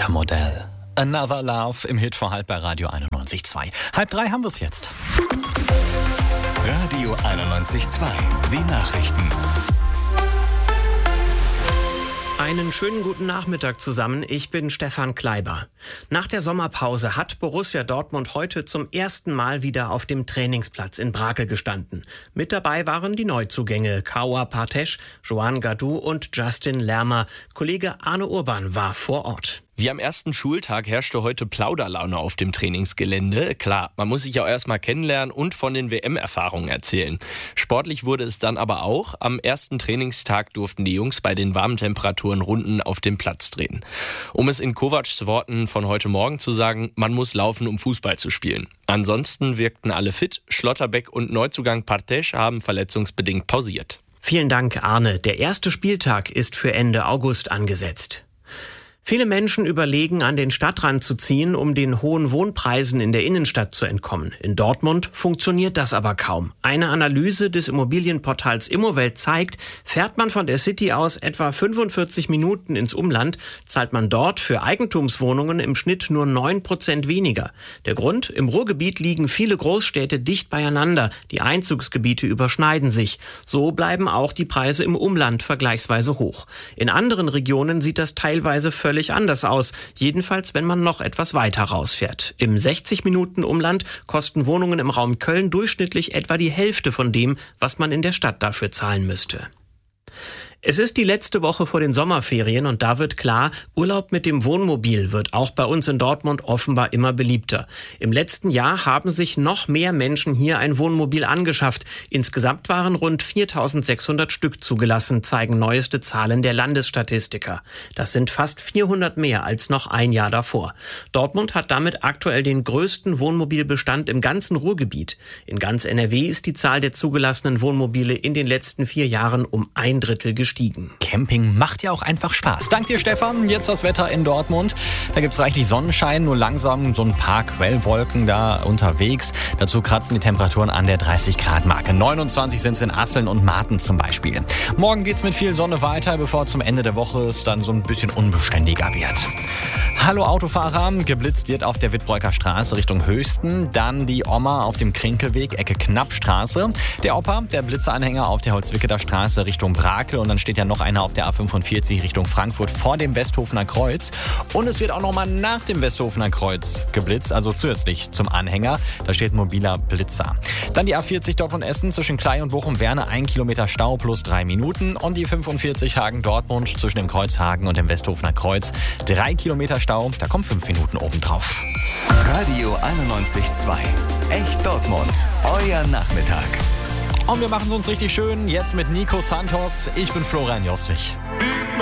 Supermodell. Another Love im Hit vor halb bei Radio 91.2. 2:30 haben wir es jetzt. Radio 91.2, die Nachrichten. Einen schönen guten Nachmittag zusammen, ich bin Stefan Kleiber. Nach der Sommerpause hat Borussia Dortmund heute zum ersten Mal wieder auf dem Trainingsplatz in Brakel gestanden. Mit dabei waren die Neuzugänge Kaua Partech, Joan Gadou und Justin Lerma. Kollege Arne Urban war vor Ort. Wie am ersten Schultag herrschte heute Plauderlaune auf dem Trainingsgelände. Klar, man muss sich ja erst mal kennenlernen und von den WM-Erfahrungen erzählen. Sportlich wurde es dann aber auch. Am ersten Trainingstag durften die Jungs bei den warmen Temperaturen Runden auf dem Platz drehen. Um es in Kovacs Worten von heute Morgen zu sagen, man muss laufen, um Fußball zu spielen. Ansonsten wirkten alle fit. Schlotterbeck und Neuzugang Partech haben verletzungsbedingt pausiert. Vielen Dank, Arne. Der erste Spieltag ist für Ende August angesetzt. Viele Menschen überlegen, an den Stadtrand zu ziehen, um den hohen Wohnpreisen in der Innenstadt zu entkommen. In Dortmund funktioniert das aber kaum. Eine Analyse des Immobilienportals Immowelt zeigt, fährt man von der City aus etwa 45 Minuten ins Umland, zahlt man dort für Eigentumswohnungen im Schnitt nur 9% weniger. Der Grund? Im Ruhrgebiet liegen viele Großstädte dicht beieinander. Die Einzugsgebiete überschneiden sich. So bleiben auch die Preise im Umland vergleichsweise hoch. In anderen Regionen sieht das teilweise völlig anders aus, jedenfalls wenn man noch etwas weiter rausfährt. Im 60-Minuten-Umland kosten Wohnungen im Raum Köln durchschnittlich etwa die Hälfte von dem, was man in der Stadt dafür zahlen müsste. Es ist die letzte Woche vor den Sommerferien und da wird klar, Urlaub mit dem Wohnmobil wird auch bei uns in Dortmund offenbar immer beliebter. Im letzten Jahr haben sich noch mehr Menschen hier ein Wohnmobil angeschafft. Insgesamt waren rund 4.600 Stück zugelassen, zeigen neueste Zahlen der Landesstatistiker. Das sind fast 400 mehr als noch ein Jahr davor. Dortmund hat damit aktuell den größten Wohnmobilbestand im ganzen Ruhrgebiet. In ganz NRW ist die Zahl der zugelassenen Wohnmobile in den letzten 4 Jahren um 1/3 gestiegen. Camping macht ja auch einfach Spaß. Dank dir, Stefan. Jetzt das Wetter in Dortmund. Da gibt es reichlich Sonnenschein, nur langsam so ein paar Quellwolken da unterwegs. Dazu kratzen die Temperaturen an der 30-Grad-Marke. 29 sind es in Asseln und Marten zum Beispiel. Morgen geht es mit viel Sonne weiter, bevor zum Ende der Woche es dann so ein bisschen unbeständiger wird. Hallo Autofahrer, geblitzt wird auf der Wittbreuker Straße Richtung Höchsten, dann die Oma auf dem Krinkelweg, Ecke Knappstraße. Der Opa, der Blitzeranhänger auf der Holzwickeler Straße Richtung Brakel und dann steht ja noch einer auf der A45 Richtung Frankfurt vor dem Westhofener Kreuz. Und es wird auch nochmal nach dem Westhofener Kreuz geblitzt, also zusätzlich zum Anhänger. Da steht ein mobiler Blitzer. Dann die A40 Dortmund-Essen zwischen Klei und Bochum-Werne, 1 Kilometer Stau plus 3 Minuten. Und die 45 Hagen-Dortmund zwischen dem Kreuz Hagen und dem Westhofener Kreuz, 3 Kilometer Stau. Da kommen 5 Minuten obendrauf. Radio 91.2, echt Dortmund, euer Nachmittag. Und wir machen es uns richtig schön, jetzt mit Nico Santos. Ich bin Florian Joswig.